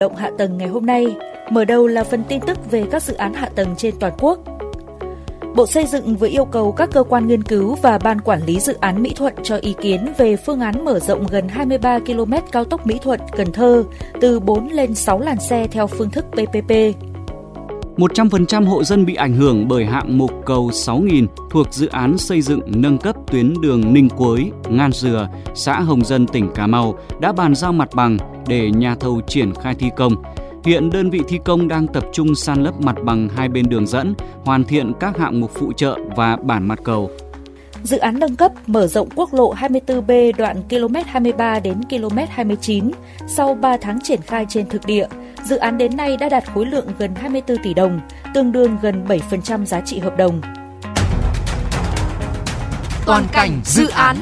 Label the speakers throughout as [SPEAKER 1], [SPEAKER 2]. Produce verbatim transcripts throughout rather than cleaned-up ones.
[SPEAKER 1] Động hạ tầng ngày hôm nay, mở đầu là phần tin tức về các dự án hạ tầng trên toàn quốc. Bộ Xây dựng vừa yêu cầu các cơ quan nghiên cứu và ban quản lý dự án Mỹ Thuận cho ý kiến về phương án mở rộng gần hai mươi ba ki lô mét cao tốc Mỹ Thuận - Cần Thơ từ bốn lên sáu làn xe theo phương thức pê pê pê.
[SPEAKER 2] một trăm phần trăm hộ dân bị ảnh hưởng bởi hạng mục cầu sáu nghìn thuộc dự án xây dựng nâng cấp tuyến đường Ninh Quới, Ngan Dừa, xã Hồng Dân, tỉnh Cà Mau đã bàn giao mặt bằng để nhà thầu triển khai thi công. Hiện đơn vị thi công đang tập trung san lấp mặt bằng hai bên đường dẫn, hoàn thiện các hạng mục phụ trợ và bản mặt cầu.
[SPEAKER 1] Dự án nâng cấp mở rộng quốc lộ hai mươi tư B đoạn ki lô mét hai mươi ba đến ki lô mét hai mươi chín. Sau ba tháng triển khai trên thực địa, dự án đến nay đã đạt khối lượng gần hai mươi tư tỷ đồng, tương đương gần bảy phần trăm giá trị hợp đồng.
[SPEAKER 3] Toàn cảnh dự án.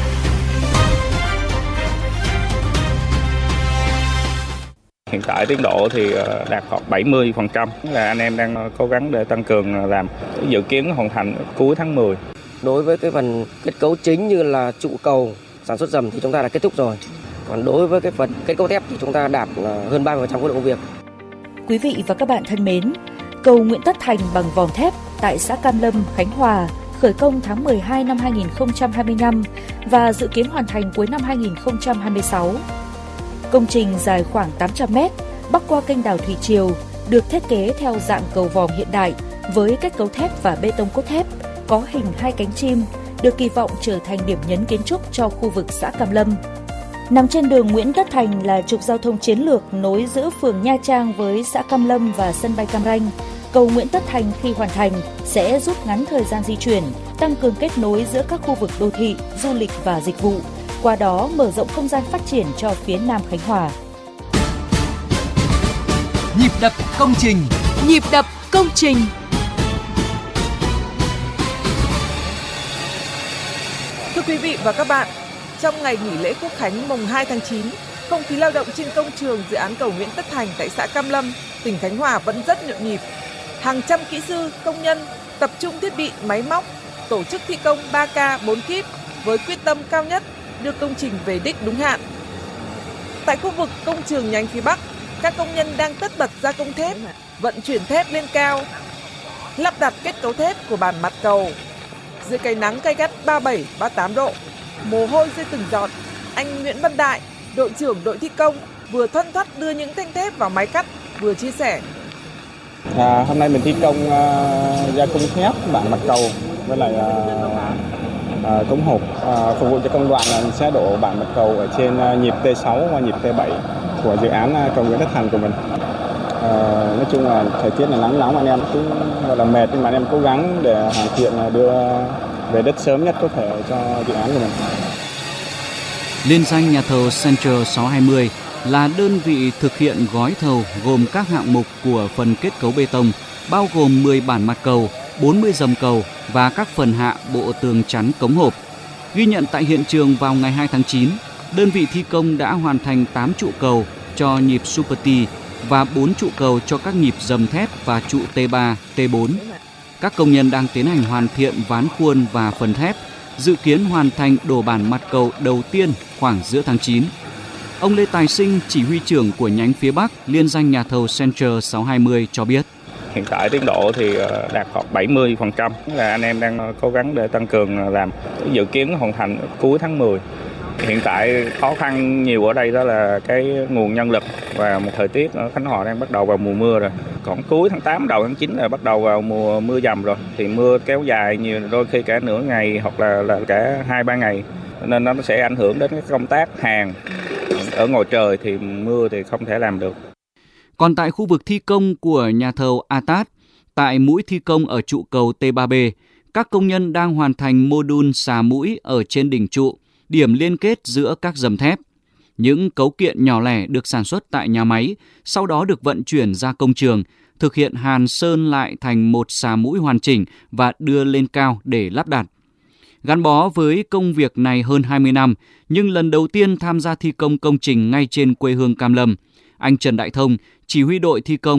[SPEAKER 4] Hiện tại tiến độ thì đạt khoảng bảy mươi phần trăm, là anh em đang cố gắng để tăng cường làm, dự kiến hoàn thành cuối tháng mười.
[SPEAKER 5] Đối với cái phần kết cấu chính như là trụ cầu, sản xuất dầm thì chúng ta đã kết thúc rồi. Còn đối với cái phần kết cấu thép thì chúng ta đạt hơn ba mươi phần trăm khối lượng công việc.
[SPEAKER 1] Quý vị và các bạn thân mến, cầu Nguyễn Tất Thành bằng vòm thép tại xã Cam Lâm, Khánh Hòa khởi công tháng mười hai năm hai nghìn không trăm hai mươi lăm và dự kiến hoàn thành cuối năm hai nghìn không trăm hai mươi sáu. Công trình dài khoảng tám trăm mét, bắc qua kênh đào Thủy Triều, được thiết kế theo dạng cầu vòm hiện đại với kết cấu thép và bê tông cốt thép, có hình hai cánh chim, được kỳ vọng trở thành điểm nhấn kiến trúc cho khu vực xã Cam Lâm. Nằm trên đường Nguyễn Tất Thành là trục giao thông chiến lược nối giữa phường Nha Trang với xã Cam Lâm và sân bay Cam Ranh. Cầu Nguyễn Tất Thành khi hoàn thành sẽ rút ngắn thời gian di chuyển, tăng cường kết nối giữa các khu vực đô thị, du lịch và dịch vụ, qua đó mở rộng không gian phát triển cho phía Nam Khánh Hòa.
[SPEAKER 3] Nhịp đập công trình. Nhịp đập công trình.
[SPEAKER 6] Thưa quý vị và các bạn, trong ngày nghỉ lễ Quốc khánh mùng hai tháng chín, không khí lao động trên công trường dự án cầu Nguyễn Tất Thành tại xã Cam Lâm, tỉnh Khánh Hòa vẫn rất nhộn nhịp. Hàng trăm kỹ sư, công nhân tập trung thiết bị, máy móc, tổ chức thi công ba K bốn kíp với quyết tâm cao nhất đưa công trình về đích đúng hạn. Tại khu vực công trường nhánh phía Bắc, các công nhân đang tất bật gia công thép, vận chuyển thép lên cao, lắp đặt kết cấu thép của bản mặt cầu. Dưới cái nắng gay gắt ba mươi bảy ba mươi tám độ, mồ hôi rơi từng giọt, anh Nguyễn Văn Đại, đội trưởng đội thi công, vừa thoăn thoắt đưa những thanh thép vào máy cắt, vừa chia sẻ.
[SPEAKER 7] À, hôm nay mình thi công uh, gia công thép bản mặt cầu với lại uh, uh, cống hộp uh, phục vụ cho công đoạn là mình sẽ đổ bản mặt cầu ở trên uh, nhịp T sáu và nhịp T bảy của dự án uh, cầu Nguyễn Tất Thành của mình. Uh, nói chung là thời tiết là nắng nóng, anh em cũng gọi là mệt nhưng mà anh em cố gắng để hoàn thiện đưa về đất sớm nhất có thể cho dự án của mình.
[SPEAKER 2] Liên danh nhà thầu Central sáu hai mươi là đơn vị thực hiện gói thầu gồm các hạng mục của phần kết cấu bê tông, bao gồm mười bản mặt cầu, bốn mươi dầm cầu và các phần hạ bộ tường chắn cống hộp. Ghi nhận tại hiện trường vào ngày hai tháng chín, đơn vị thi công đã hoàn thành tám trụ cầu cho nhịp Super T và bốn trụ cầu cho các nhịp dầm thép và trụ T ba, T bốn. Các công nhân đang tiến hành hoàn thiện ván khuôn và phần thép, dự kiến hoàn thành đổ bản mặt cầu đầu tiên khoảng giữa tháng chín. Ông Lê Tài Sinh, chỉ huy trưởng của nhánh phía Bắc, liên danh nhà thầu Central sáu hai mươi cho biết.
[SPEAKER 4] Hiện tại tiến độ thì đạt khoảng bảy mươi phần trăm, là anh em đang cố gắng để tăng cường làm, dự kiến hoàn thành cuối tháng mười. Hiện tại khó khăn nhiều ở đây đó là cái nguồn nhân lực và một thời tiết ở Khánh Hòa đang bắt đầu vào mùa mưa rồi. Còn cuối tháng tám, đầu tháng chín là bắt đầu vào mùa mưa dầm rồi. Thì mưa kéo dài nhiều, đôi khi cả nửa ngày hoặc là, là cả hai ba ngày. Nên nó sẽ ảnh hưởng đến cái công tác hàng. Ở ngoài trời thì mưa thì không thể làm được.
[SPEAKER 2] Còn tại khu vực thi công của nhà thầu a tát, tại mũi thi công ở trụ cầu T ba B, các công nhân đang hoàn thành mô đun xà mũi ở trên đỉnh trụ, điểm liên kết giữa các dầm thép. Những cấu kiện nhỏ lẻ được sản xuất tại nhà máy, sau đó được vận chuyển ra công trường, thực hiện hàn sơn lại thành một xà mũi hoàn chỉnh và đưa lên cao để lắp đặt. Gắn bó với công việc này hơn hai mươi năm, nhưng lần đầu tiên tham gia thi công công trình ngay trên quê hương Cam Lâm, anh Trần Đại Thông, chỉ huy đội thi công